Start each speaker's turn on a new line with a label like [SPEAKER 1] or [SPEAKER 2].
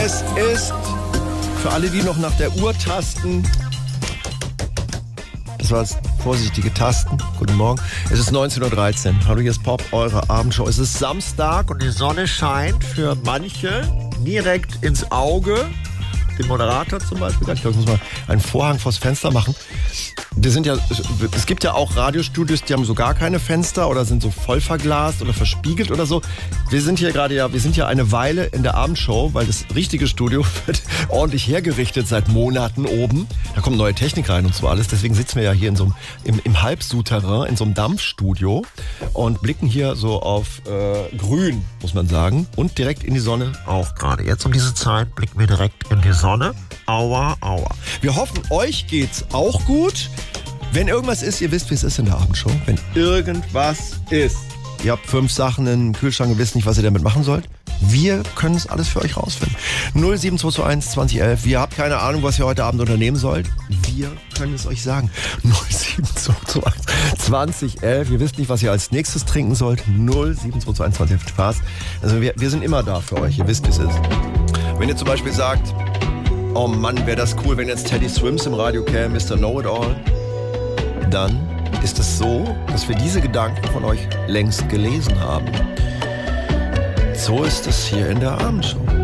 [SPEAKER 1] Es ist, für alle, die noch nach der Uhr tasten, das war das vorsichtige Tasten. Guten Morgen. Es ist 19.13 Uhr. Hallo, hier ist Pop, eure Abendshow. Es ist Samstag und die Sonne scheint für manche direkt ins Auge. Den Moderator zum Beispiel. Ich glaube, ich muss mal einen Vorhang vors Fenster machen. Es gibt ja auch Radiostudios, die haben so gar keine Fenster oder sind so voll verglast oder verspiegelt oder so. Wir sind ja eine Weile in der Abendshow, weil das richtige Studio wird ordentlich hergerichtet seit Monaten oben. Da kommt neue Technik rein und so alles. Deswegen sitzen wir ja hier im Halbsouterrain, in so einem Dampfstudio und blicken hier so auf Grün, muss man sagen. Und direkt in die Sonne auch gerade. Jetzt um diese Zeit blicken wir direkt in die Sonne. Aua, aua. Wir hoffen, euch geht's auch gut. Wenn irgendwas ist, ihr wisst, wie es ist in der Abendshow. Wenn irgendwas ist, ihr habt 5 Sachen im Kühlschrank und wisst nicht, was ihr damit machen sollt, wir können es alles für euch rausfinden. 07221 2011. Ihr habt keine Ahnung, was ihr heute Abend unternehmen sollt. Wir können es euch sagen. 07221 2011. Ihr wisst nicht, was ihr als nächstes trinken sollt. 07221 2011. Spaß. Also wir sind immer da für euch. Ihr wisst, wie es ist. Wenn ihr zum Beispiel sagt, oh Mann, wäre das cool, wenn jetzt Teddy Swims im Radio käme, Mr. Know-It-All, dann ist es so, dass wir diese Gedanken von euch längst gelesen haben. So ist es hier in der Abendshow.